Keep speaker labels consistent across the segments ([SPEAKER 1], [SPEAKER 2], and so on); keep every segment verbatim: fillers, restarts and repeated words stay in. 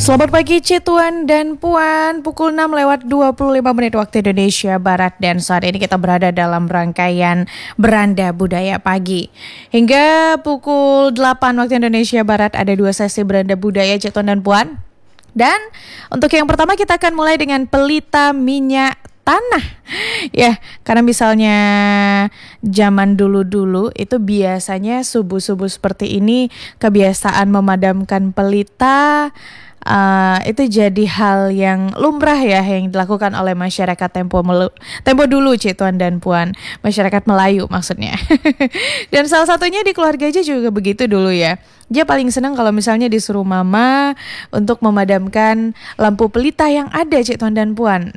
[SPEAKER 1] Selamat pagi Cituan dan Puan, pukul enam lewat dua puluh lima menit waktu Indonesia Barat dan saat ini kita berada dalam rangkaian Beranda Budaya Pagi. Hingga pukul delapan waktu Indonesia Barat ada dua sesi Beranda Budaya Cituan dan Puan. Dan untuk yang pertama kita akan mulai dengan pelita minyak tanah. Ya, karena misalnya zaman dulu-dulu itu biasanya subuh-subuh seperti ini kebiasaan memadamkan pelita Uh, itu jadi hal yang lumrah ya yang dilakukan oleh masyarakat tempo melu- tempo dulu Cituan dan Puan, masyarakat Melayu maksudnya. Dan salah satunya di keluarga aja juga begitu dulu ya. Dia paling senang kalau misalnya disuruh mama untuk memadamkan lampu pelita yang ada Cituan dan Puan.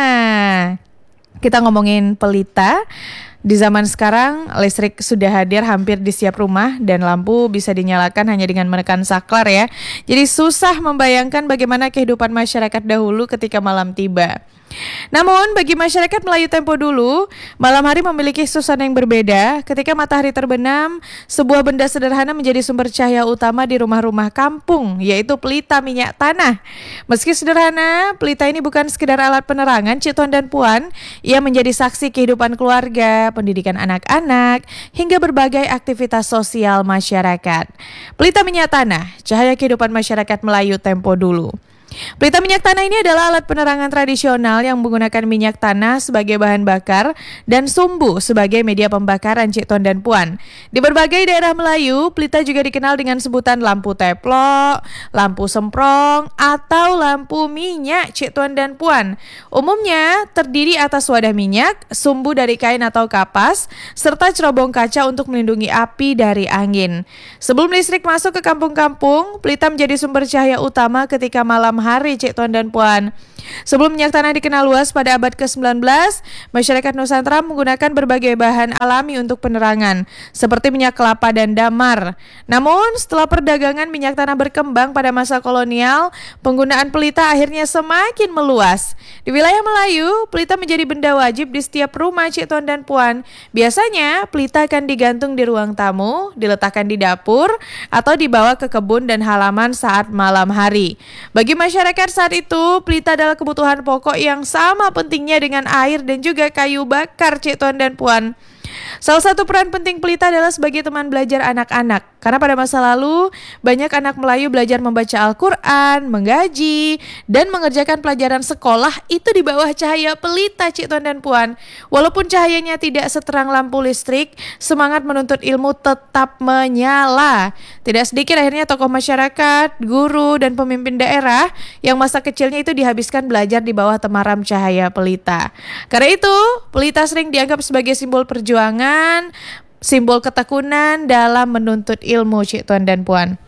[SPEAKER 1] Nah, kita ngomongin pelita. Di zaman sekarang listrik sudah hadir hampir di setiap rumah dan lampu bisa dinyalakan hanya dengan menekan saklar ya. Jadi susah membayangkan bagaimana kehidupan masyarakat dahulu ketika malam tiba. Namun bagi masyarakat Melayu tempo dulu, malam hari memiliki suasana yang berbeda. Ketika matahari terbenam, sebuah benda sederhana menjadi sumber cahaya utama di rumah-rumah kampung, yaitu pelita minyak tanah. Meski sederhana, pelita ini bukan sekedar alat penerangan Cituan dan Puan. Ia menjadi saksi kehidupan keluarga, pendidikan anak-anak, hingga berbagai aktivitas sosial masyarakat. Pelita minyak tanah, cahaya kehidupan masyarakat Melayu tempo dulu. Pelita minyak tanah ini adalah alat penerangan tradisional yang menggunakan minyak tanah sebagai bahan bakar dan sumbu sebagai media pembakaran Cituan dan Puan. Di berbagai daerah Melayu, pelita juga dikenal dengan sebutan lampu teplok, lampu semprong, atau lampu minyak Cituan dan Puan. Umumnya terdiri atas wadah minyak, sumbu dari kain atau kapas, serta cerobong kaca untuk melindungi api dari angin. Sebelum listrik masuk ke kampung-kampung, pelita menjadi sumber cahaya utama ketika malam hari Cituan dan Puan. Sebelum minyak tanah dikenal luas pada abad ke sembilan belas, masyarakat Nusantara menggunakan berbagai bahan alami untuk penerangan, seperti minyak kelapa dan damar. Namun, setelah perdagangan minyak tanah berkembang pada masa kolonial, penggunaan pelita akhirnya semakin meluas. Di wilayah Melayu, pelita menjadi benda wajib di setiap rumah Cituan dan Puan. Biasanya, pelita akan digantung di ruang tamu, diletakkan di dapur, atau dibawa ke kebun dan halaman saat malam hari. Bagi masyarakat saat itu, pelita adalah kebutuhan pokok yang sama pentingnya dengan air dan juga kayu bakar Cituan dan Puan. Salah satu peran penting pelita adalah sebagai teman belajar anak-anak. Karena pada masa lalu, banyak anak Melayu belajar membaca Al-Quran, menggaji, dan mengerjakan pelajaran sekolah itu di bawah cahaya pelita Cituan dan Puan. Walaupun cahayanya tidak seterang lampu listrik, semangat menuntut ilmu tetap menyala. Tidak sedikit akhirnya tokoh masyarakat, guru, dan pemimpin daerah yang masa kecilnya itu dihabiskan belajar di bawah temaram cahaya pelita. Karena itu, pelita sering dianggap sebagai simbol perjuangan, simbol ketekunan dalam menuntut ilmu Cituan dan Puan.